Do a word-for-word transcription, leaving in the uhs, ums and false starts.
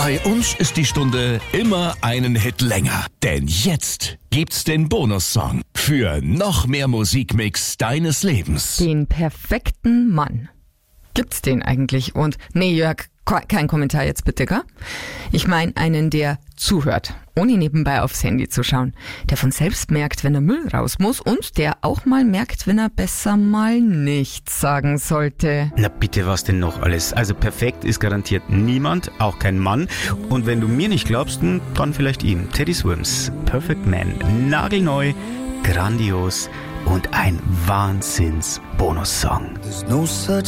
Bei uns ist die Stunde immer einen Hit länger. Denn jetzt gibt's den Bonussong für noch mehr Musikmix deines Lebens. Den perfekten Mann. Gibt's den eigentlich? Und nee, Jörg, kein Kommentar jetzt bitte, gell? Ich meine einen, der zuhört, ohne nebenbei aufs Handy zu schauen. Der von selbst merkt, wenn er Müll raus muss und der auch mal merkt, wenn er besser mal nichts sagen sollte. Na bitte, was denn noch alles? Also perfekt ist garantiert niemand, auch kein Mann. Und wenn du mir nicht glaubst, dann vielleicht ihm. Teddy Swims, Perfect Man, nagelneu, grandios und ein Wahnsinns-Bonussong.